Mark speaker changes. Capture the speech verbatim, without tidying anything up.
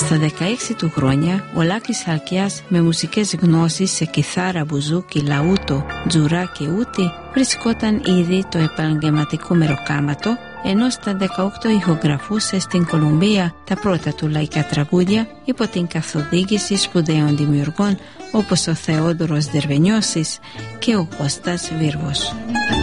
Speaker 1: Στα δεκαέξι του χρόνια, ο Λάκης Χαλκιάς, με μουσικές γνώσεις σε κιθάρα, μπουζούκι, λαούτο, τζουρά και ούτη, βρισκόταν ήδη το επαγγελματικό μεροκάματο, ενώ στα δεκαοκτώ ηχογραφούσε στην Κολουμπία τα πρώτα του λαϊκά τραγούδια υπό την καθοδήγηση σπουδαίων δημιουργών όπως ο Θεόδωρος Δερβενιώσης και ο Κώστας Βίρβος.